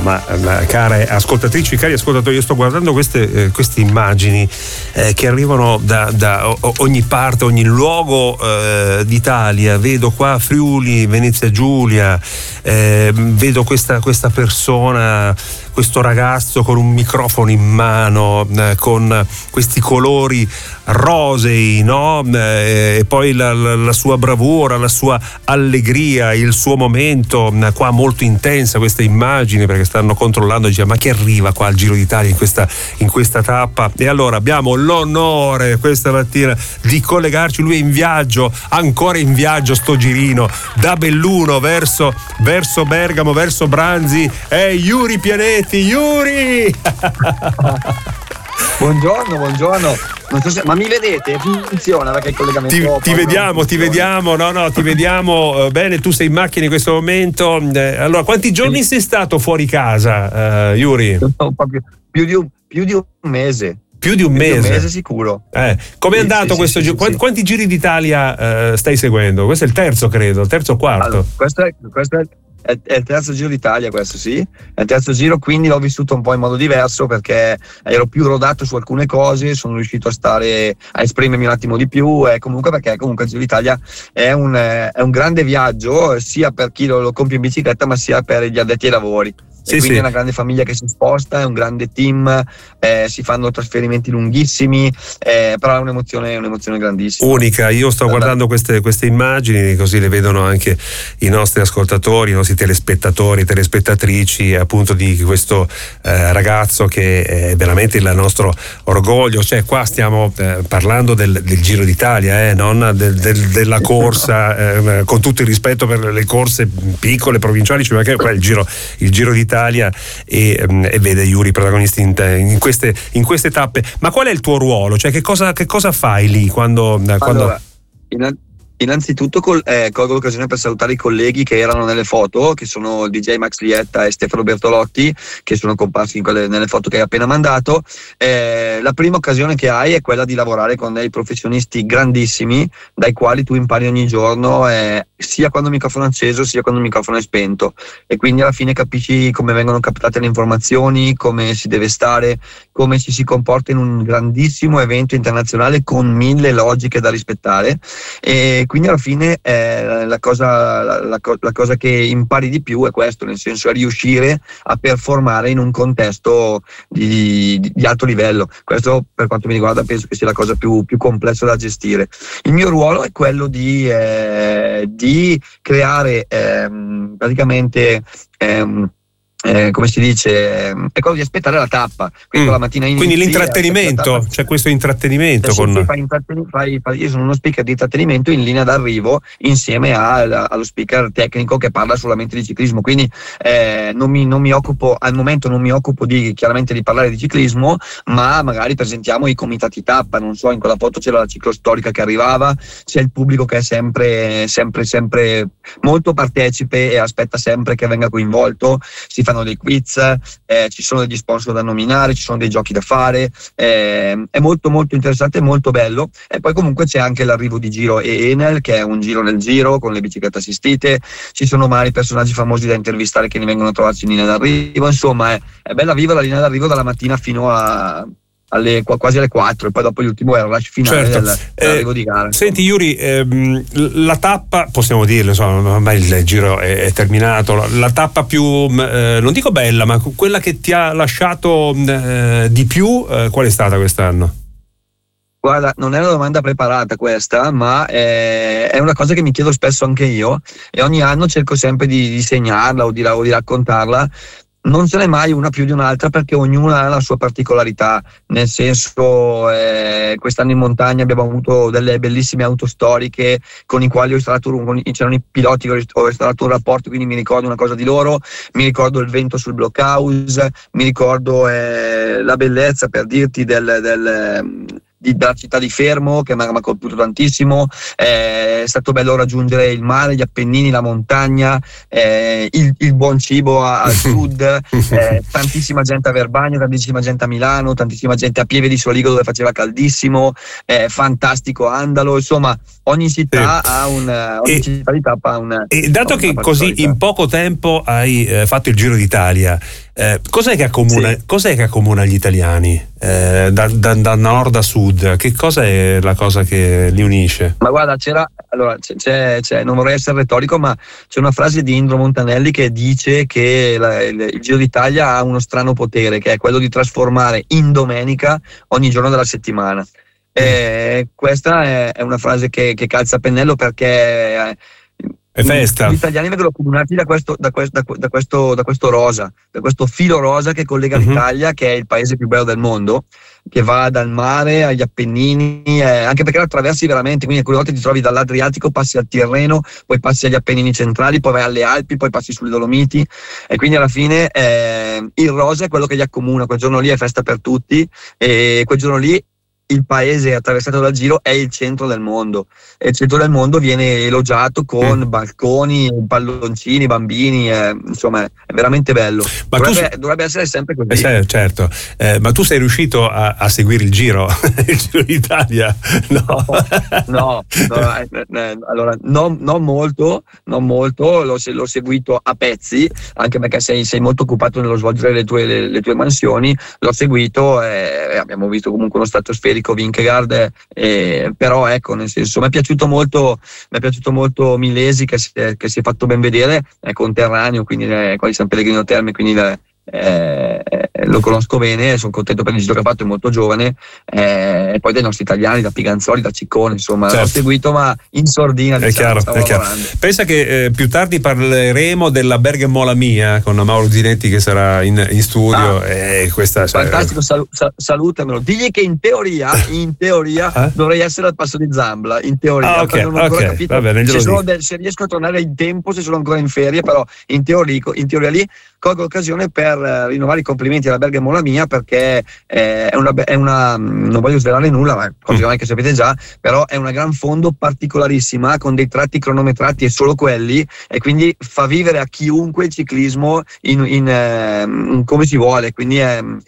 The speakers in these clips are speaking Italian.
ma care ascoltatrici, cari ascoltatori, io sto guardando queste immagini che arrivano da ogni parte, ogni luogo d'Italia. Vedo qua Friuli, Venezia Giulia, vedo questa persona, questo ragazzo con un microfono in mano, con questi colori rosei, no? E poi la sua bravura, la sua allegria, il suo momento qua molto intensa, queste immagini, perché stanno controllando, dice ma chi arriva qua al Giro d'Italia in questa tappa? E allora abbiamo l'onore questa mattina di collegarci, lui è in viaggio, ancora in viaggio sto girino, da Belluno verso Bergamo, verso Branzi, è Yuri Pianetti. Yuri! Buongiorno. Non so ma mi vedete? Funziona perché il collegamento. Ti vediamo, ti vediamo bene. Tu sei in macchina in questo momento. Allora, quanti giorni sei stato fuori casa, Yuri? Più di un mese. Più di un mese sicuro. Com'è andato questo giro? Quanti giri d'Italia stai seguendo? Questo è il terzo, credo, il terzo o quarto? Allora, questo è il terzo Giro d'Italia, questo sì, è il terzo giro, quindi l'ho vissuto un po' in modo diverso perché ero più rodato su alcune cose, sono riuscito a esprimermi un attimo di più, e comunque perché il Giro d'Italia è un grande viaggio sia per chi lo compie in bicicletta ma sia per gli addetti ai lavori. Quindi è una grande famiglia che si sposta, è un grande team, si fanno trasferimenti lunghissimi, però è un'emozione grandissima. Unica. Io sto guardando queste immagini, così le vedono anche i nostri ascoltatori, i nostri telespettatori, telespettatrici, appunto, di questo ragazzo che è veramente il nostro orgoglio. Cioè, qua stiamo parlando del Giro d'Italia, non della corsa, con tutto il rispetto per le corse piccole, provinciali, cioè anche qua il Giro d'Italia. E vede Yuri protagonisti in queste tappe. Ma qual è il tuo ruolo? Cioè che cosa fai lì quando... Innanzitutto colgo l'occasione per salutare i colleghi che erano nelle foto, che sono il DJ Max Lietta e Stefano Bertolotti, che sono comparsi nelle foto che hai appena mandato. La prima occasione che hai è quella di lavorare con dei professionisti grandissimi, dai quali tu impari ogni giorno, sia quando il microfono è acceso sia quando il microfono è spento, e quindi alla fine capisci come vengono captate le informazioni, come si deve stare, come ci si comporta in un grandissimo evento internazionale con 1000 logiche da rispettare. E quindi alla fine la cosa che impari di più è questo, nel senso è riuscire a performare in un contesto di alto livello. Questo, per quanto mi riguarda, penso che sia la cosa più complessa da gestire. Il mio ruolo è quello di creare praticamente come si dice, è quello di aspettare la tappa. Quindi la mattina inizia, quindi l'intrattenimento, c'è questo intrattenimento io sono uno speaker di intrattenimento in linea d'arrivo insieme allo speaker tecnico che parla solamente di ciclismo, quindi non mi occupo al momento chiaramente di parlare di ciclismo, ma magari presentiamo i comitati tappa, non so, in quella foto c'era la ciclostorica che arrivava, c'è il pubblico che è sempre molto partecipe e aspetta sempre che venga coinvolto, si fanno dei quiz, ci sono degli sponsor da nominare, ci sono dei giochi da fare, è molto molto interessante, molto bello. E poi comunque c'è anche l'arrivo di Giro e Enel, che è un giro nel giro con le biciclette assistite, ci sono vari personaggi famosi da intervistare che ne vengono a trovarci in linea d'arrivo, insomma è bella viva la linea d'arrivo dalla mattina fino quasi alle 4, e poi dopo l'ultimo è il rush finale dell'arrivo di gara. Senti Yuri, la tappa, possiamo dirlo, insomma, ormai il giro è terminato, la tappa più non dico bella, ma quella che ti ha lasciato di più, qual è stata quest'anno? Guarda, non è una domanda preparata questa, ma è una cosa che mi chiedo spesso anche io, e ogni anno cerco sempre di segnarla o di raccontarla. Non ce n'è mai una più di un'altra, perché ognuna ha la sua particolarità, nel senso quest'anno in montagna abbiamo avuto delle bellissime auto storiche con i quali c'erano i piloti che ho instaurato un rapporto, quindi mi ricordo una cosa di loro, mi ricordo il vento sul blockhouse, mi ricordo la bellezza, per dirti, della città di Fermo, che mi ha colpito tantissimo. È stato bello raggiungere il mare, gli Appennini, la montagna, il buon cibo al sud, tantissima gente a Verbania, tantissima gente a Milano, tantissima gente a Pieve di Soligo dove faceva caldissimo, fantastico Andalo, insomma ogni città ha ogni città di tappa ha una. E dato che così in poco tempo hai fatto il Giro d'Italia, cos'è che accomuna gli italiani da nord a sud? Che cosa è la cosa che li unisce? Ma guarda, non vorrei essere retorico, ma c'è una frase di Indro Montanelli che dice che il Giro d'Italia ha uno strano potere, che è quello di trasformare in domenica ogni giorno della settimana. Questa è una frase che calza a pennello, perché è festa. Gli italiani vengono accomunati da questo rosa, da questo filo rosa che collega l'Italia, che è il paese più bello del mondo, che va dal mare agli Appennini, anche perché lo attraversi veramente, quindi alcune volte ti trovi dall'Adriatico, passi al Tirreno, poi passi agli Appennini centrali, poi vai alle Alpi, poi passi sulle Dolomiti, e quindi alla fine il rosa è quello che li accomuna. Quel giorno lì è festa per tutti, e quel giorno lì il paese attraversato dal Giro è il centro del mondo, e il centro del mondo viene elogiato con balconi, palloncini, bambini, insomma è veramente bello. Ma dovrebbe essere sempre così. Certo, ma tu sei riuscito a seguire il Giro d'Italia? No. Allora non molto, l'ho seguito a pezzi, anche perché sei molto occupato nello svolgere le tue mansioni. L'ho seguito, abbiamo visto comunque uno stratosferico Vingegaard, però ecco, nel senso, mi è piaciuto molto Milesi, che si è fatto ben vedere, è conterraneo, quindi qua di San Pellegrino Terme, quindi lo conosco bene, sono contento per il giro che ha fatto, è molto giovane, e poi dai nostri italiani, da Piganzoli, da Ciccone, insomma, certo. L'ho seguito ma in sordina, è chiaro. Pensa che più tardi parleremo della Bergamola Mia con Mauro Zinetti, che sarà in studio, e questa fantastico, salutamelo, digli che in teoria dovrei essere al passo di Zambla, in teoria, non ho ancora capito. Va bene, se riesco a tornare in tempo, se sono ancora in ferie, però in teoria lì colgo l'occasione per rinnovare i complimenti alla Bergamola Mia, perché è una non voglio svelare nulla, ma cose che sapete già, però è una gran fondo particolarissima, con dei tratti cronometrati e solo quelli, e quindi fa vivere a chiunque il ciclismo in come si vuole, quindi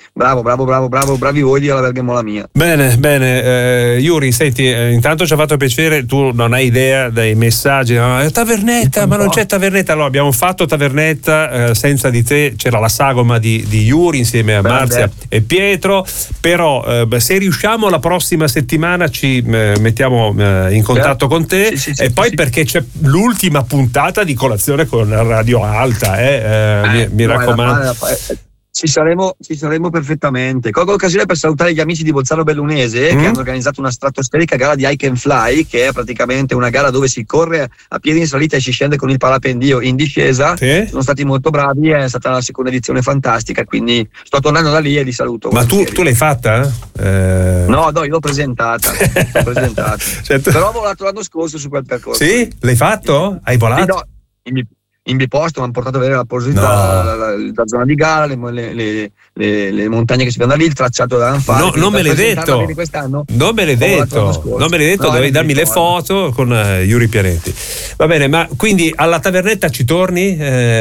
bravi voi di alla Bergamola Mia. Bene, Yuri, senti, intanto ci ha fatto piacere, tu non hai idea dei messaggi, Tavernetta, ma non c'è Tavernetta. Allora abbiamo fatto Tavernetta, senza di te c'era la sagoma di Yuri insieme a Marzia e Pietro, però se riusciamo la prossima settimana ci mettiamo in contatto con te, e poi perché c'è l'ultima puntata di Colazione con Radio Alta, mi raccomando. Ci saremo perfettamente. Colgo l'occasione per salutare gli amici di Bolzano Bellunese, che hanno organizzato una stratosferica gara di Hike and Fly, che è praticamente una gara dove si corre a piedi in salita e si scende con il parapendio in discesa. Sono stati molto bravi, è stata la seconda edizione fantastica, quindi sto tornando da lì e li saluto. Ma tu l'hai fatta? No, io l'ho presentata. Certo. Però ho volato l'anno scorso su quel percorso. Sì? L'hai fatto? Hai volato? Sì, no, in biposto mi hanno portato a vedere la positività, la zona di gara, le montagne che si vedono da lì, il tracciato da fare. Non me l'hai detto. Non me l'hai detto. Dovevi darmi le foto con Yuri Pianetti. Va bene, ma quindi alla Tavernetta ci torni?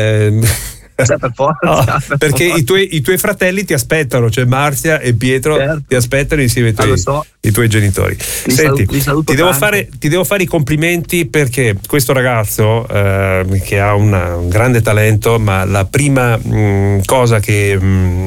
Per forza, perché i tuoi fratelli ti aspettano, cioè Marzia e Pietro, certo, ti aspettano insieme ai tuoi genitori. Senti, ti devo fare i complimenti, perché questo ragazzo che ha un grande talento, ma la prima cosa che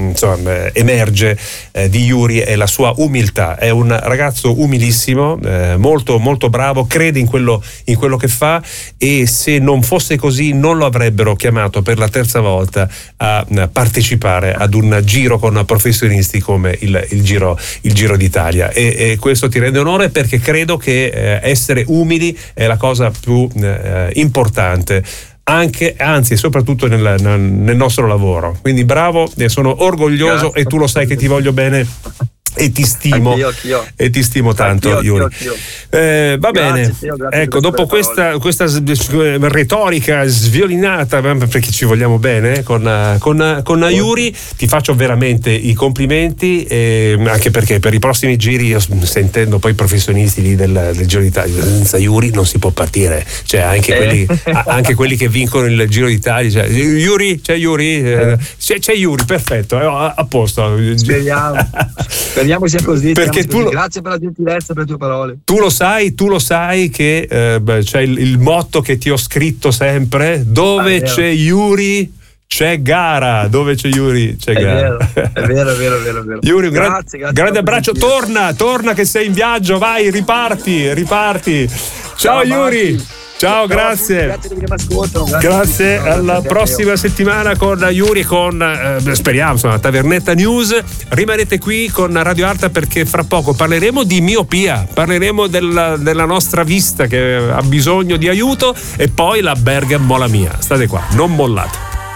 emerge di Yuri è la sua umiltà. È un ragazzo umilissimo, molto molto bravo, crede in quello che fa, e se non fosse così non lo avrebbero chiamato per la terza volta a partecipare ad un giro con professionisti come il Giro d'Italia, e questo ti rende onore, perché credo che essere umili è la cosa più importante, anzi soprattutto nel nostro lavoro. Quindi bravo, ne sono orgoglioso. Grazie. E tu lo sai che ti voglio bene e ti stimo. Anch'io. E ti stimo tanto, Yuri. Va bene, ecco, dopo questa retorica sviolinata, perché ci vogliamo bene con Yuri, ti faccio veramente i complimenti, anche perché per i prossimi giri, sentendo poi i professionisti lì del Giro d'Italia, senza Yuri non si può partire, cioè anche quelli che vincono il Giro d'Italia, cioè, Yuri, c'è Yuri, c'è Yuri, perfetto, a posto. Speriamo sia così. Perché grazie per la gentilezza, per le tue parole. Tu lo sai che c'è il motto che ti ho scritto sempre: dove c'è Yuri c'è gara. Dove c'è Yuri c'è gara. È vero. Yuri, un grazie grande abbraccio. Torna che sei in viaggio, vai, riparti. Ciao Yuri. Ciao, grazie. Grazie, alla prossima settimana con Yuri, speriamo, insomma, Tavernetta News. Rimanete qui con Radio Arte, perché fra poco parleremo di miopia, parleremo della nostra vista che ha bisogno di aiuto, e poi la Bergamo la mia. State qua, non mollate.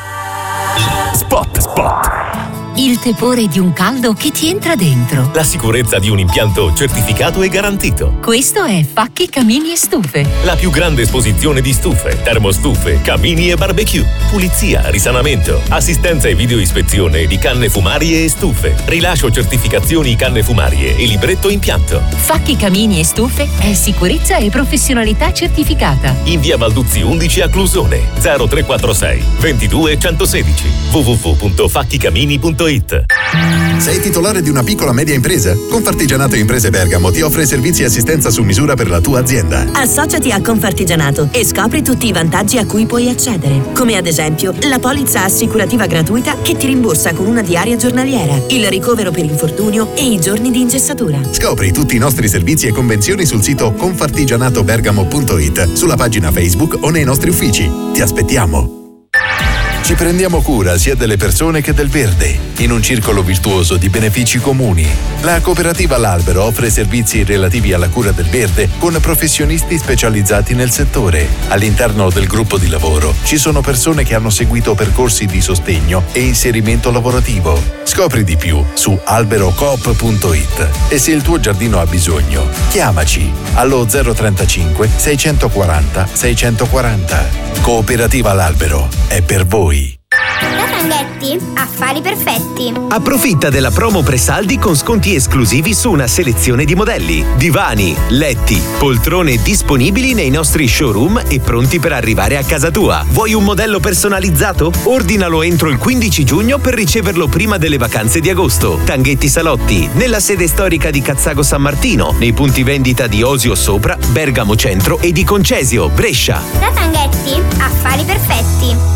Spot. Il tepore di un caldo che ti entra dentro. La sicurezza di un impianto certificato e garantito. Questo è Facchi Camini e Stufe. La più grande esposizione di stufe, termostufe, camini e barbecue. Pulizia, risanamento, assistenza e videoispezione di canne fumarie e stufe. Rilascio certificazioni canne fumarie e libretto impianto. Facchi Camini e Stufe è sicurezza e professionalità certificata. In via Balduzzi 11 a Clusone, 0346 22 116. www.facchicamini.it. Sei titolare di una piccola media impresa? Confartigianato Imprese Bergamo ti offre servizi e assistenza su misura per la tua azienda. Associati a Confartigianato e scopri tutti i vantaggi a cui puoi accedere, come ad esempio la polizza assicurativa gratuita che ti rimborsa con una diaria giornaliera, il ricovero per infortunio e i giorni di ingessatura. Scopri tutti i nostri servizi e convenzioni sul sito confartigianatobergamo.it, sulla pagina Facebook o nei nostri uffici. Ti aspettiamo! Ci prendiamo cura sia delle persone che del verde, in un circolo virtuoso di benefici comuni. La cooperativa L'Albero offre servizi relativi alla cura del verde con professionisti specializzati nel settore. All'interno del gruppo di lavoro ci sono persone che hanno seguito percorsi di sostegno e inserimento lavorativo. Scopri di più su alberocoop.it, e se il tuo giardino ha bisogno, chiamaci allo 035 640 640. Cooperativa L'Albero è per voi. Da Tanghetti, affari perfetti. Approfitta della promo presaldi con sconti esclusivi su una selezione di modelli, divani, letti, poltrone disponibili nei nostri showroom e pronti per arrivare a casa tua. Vuoi un modello personalizzato? Ordinalo entro il 15 giugno per riceverlo prima delle vacanze di agosto. Tanghetti Salotti, nella sede storica di Cazzago San Martino, nei punti vendita di Osio Sopra, Bergamo Centro e di Concesio, Brescia. Da Tanghetti, affari perfetti.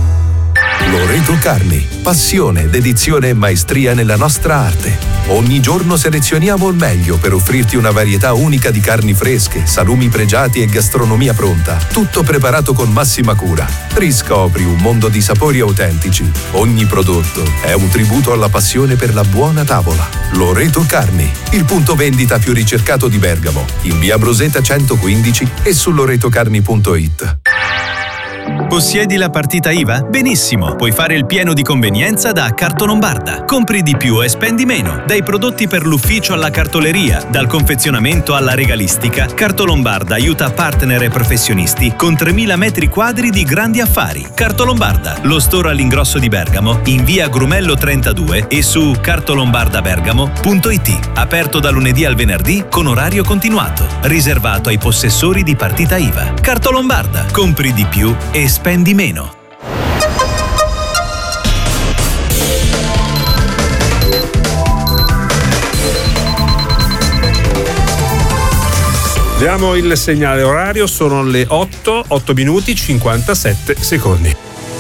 Loreto Carni, passione, dedizione e maestria nella nostra arte. Ogni giorno selezioniamo il meglio per offrirti una varietà unica di carni fresche, salumi pregiati e gastronomia pronta. Tutto preparato con massima cura. Riscopri un mondo di sapori autentici. Ogni prodotto è un tributo alla passione per la buona tavola. Loreto Carni, il punto vendita più ricercato di Bergamo, in via Broseta 115 e su loretocarni.it. Possiedi la partita IVA? Benissimo! Puoi fare il pieno di convenienza da Cartolombarda. Compri di più e spendi meno. Dai prodotti per l'ufficio alla cartoleria, dal confezionamento alla regalistica, Cartolombarda aiuta partner e professionisti con 3.000 metri quadri di grandi affari. Cartolombarda, lo store all'ingrosso di Bergamo, in via Grumello 32 e su cartolombardabergamo.it. Aperto da lunedì al venerdì con orario continuato. Riservato ai possessori di partita IVA. Cartolombarda, compri di più e spendi meno. Diamo il segnale orario, sono le 8 minuti 57 secondi.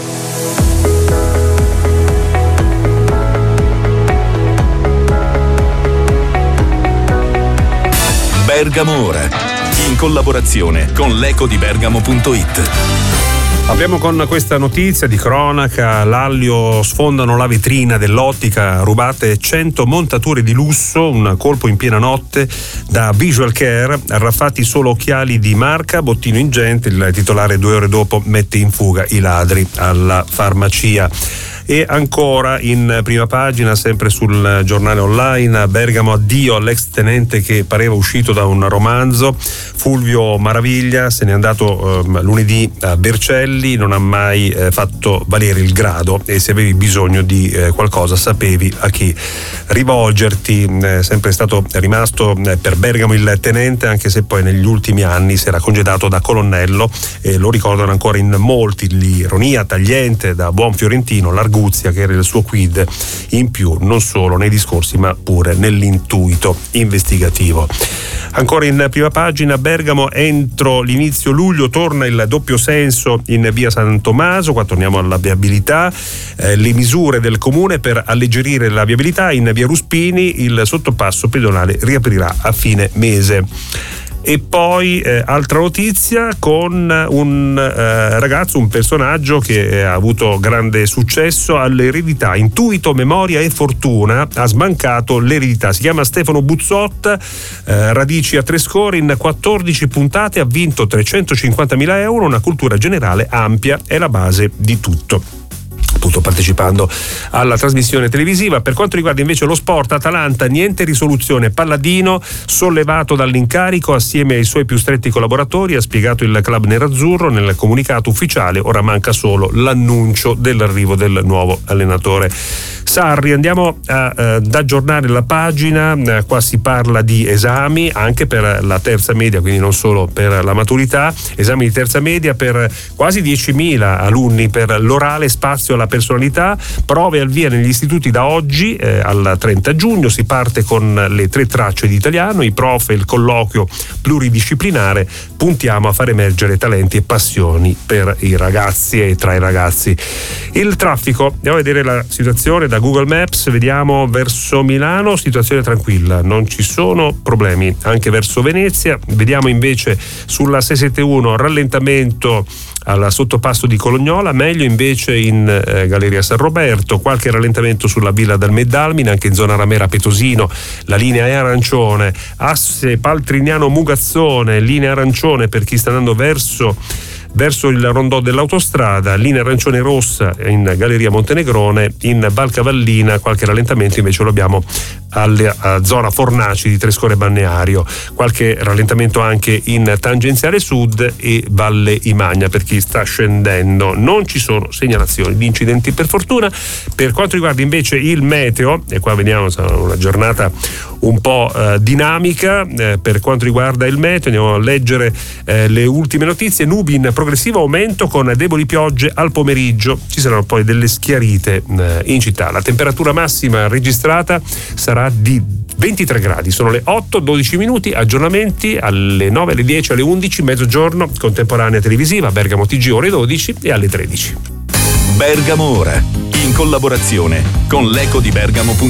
Bergamo Ora, in collaborazione con l'ecodibergamo.it. Abbiamo con questa notizia di cronaca: l'Allio sfondano la vetrina dell'ottica, rubate 100 montature di lusso, un colpo in piena notte da Visual Care, arraffati solo occhiali di marca, bottino ingente, il titolare 2 ore dopo mette in fuga i ladri alla farmacia. E ancora in prima pagina, sempre sul giornale online, Bergamo addio all'ex tenente che pareva uscito da un romanzo. Fulvio Maraviglia se n'è andato lunedì a Vercelli, non ha mai fatto valere il grado e se avevi bisogno di qualcosa sapevi a chi rivolgerti. Sempre stato rimasto per Bergamo il tenente, anche se poi negli ultimi anni si era congedato da colonnello e lo ricordano ancora in molti. L'ironia tagliente da buon fiorentino, l'arguzia che era il suo quid in più, non solo nei discorsi ma pure nell'intuito investigativo. Ancora in prima pagina, Bergamo, entro l'inizio luglio torna il doppio senso in via San Tommaso. Qua torniamo alla viabilità, le misure del comune per alleggerire la viabilità. In via Ruspini il sottopasso pedonale riaprirà a fine mese. E poi altra notizia con un ragazzo, un personaggio che ha avuto grande successo all'eredità, intuito, memoria e fortuna, ha sbancato l'eredità. Si chiama Stefano Buzzotta, radici a Trescore, in 14 puntate ha vinto 350.000 euro, una cultura generale ampia è la base di tutto. Appunto partecipando alla trasmissione televisiva. Per quanto riguarda invece lo sport, Atalanta, niente risoluzione, Palladino sollevato dall'incarico assieme ai suoi più stretti collaboratori, ha spiegato il club nerazzurro nel comunicato ufficiale. Ora manca solo l'annuncio dell'arrivo del nuovo allenatore Sarri. Andiamo ad aggiornare la pagina, qua si parla di esami anche per la terza media, quindi non solo per la maturità, esami di terza media per quasi 10.000 alunni per l'orale, spazio alla personalità, prove al via negli istituti da oggi al 30 giugno, si parte con le 3 tracce di italiano, i prof e il colloquio pluridisciplinare, puntiamo a far emergere talenti e passioni per i ragazzi e tra i ragazzi. Il traffico, andiamo a vedere la situazione da Google Maps, vediamo verso Milano, situazione tranquilla, non ci sono problemi, anche verso Venezia. Vediamo invece sulla 671 rallentamento al sottopasso di Colognola, meglio invece in Galleria San Roberto, qualche rallentamento sulla Villa del Meddalmine, anche in zona Ramera Petosino la linea è arancione, asse Paltrignano Mugazzone, linea arancione per chi sta andando verso il rondò dell'autostrada, linea arancione rossa in Galleria Montenegrone, in Valcavallina qualche rallentamento invece lo abbiamo alla zona Fornaci di Trescore Balneario, qualche rallentamento anche in tangenziale sud e Valle Imagna per chi sta scendendo. Non ci sono segnalazioni di incidenti per fortuna. Per quanto riguarda invece il meteo, e qua vediamo una giornata un po' dinamica, per quanto riguarda il meteo andiamo a leggere le ultime notizie. Nubi in progressivo aumento con deboli piogge al pomeriggio, ci saranno poi delle schiarite in città. La temperatura massima registrata sarà di 23 gradi, sono le 8:12 minuti, aggiornamenti alle 9, alle 10, alle 11, mezzogiorno, contemporanea televisiva, Bergamo TG ore 12 e alle 13. Bergamo Ora, in collaborazione con l'Eco di Bergamo.